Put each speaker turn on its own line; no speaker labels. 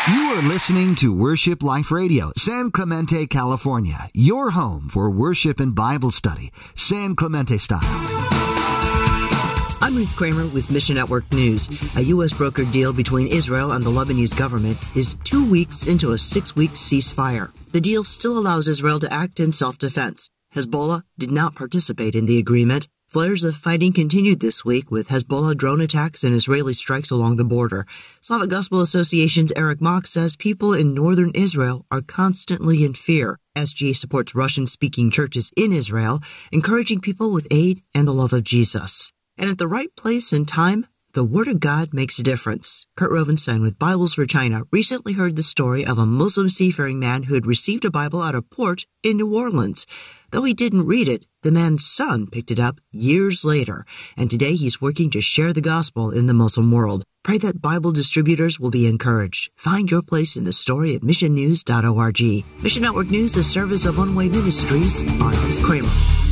You are listening to Worship Life Radio, San Clemente, California. Your home for worship and Bible study, San Clemente style.
I'm Ruth Kramer with Mission Network News. A U.S. brokered deal between Israel and the Lebanese government is 2 weeks into a 6-week ceasefire. The deal still allows Israel to act in self-defense. Hezbollah did not participate in the agreement. Flares of fighting continued this week with Hezbollah drone attacks and Israeli strikes along the border. Slavic Gospel Association's Eric Mock says people in northern Israel are constantly in fear. SGA supports Russian-speaking churches in Israel, encouraging people with aid and the love of Jesus. And at the right place and time, the Word of God makes a difference. Kurt Rovenstein with Bibles for China recently heard the story of a Muslim seafaring man who had received a Bible at a port in New Orleans. Though he didn't read it, the man's son picked it up years later, and today he's working to share the gospel in the Muslim world. Pray that Bible distributors will be encouraged. Find your place in the story at missionnews.org. Mission Network News is a service of One Way Ministries. I'm Ruth Kramer.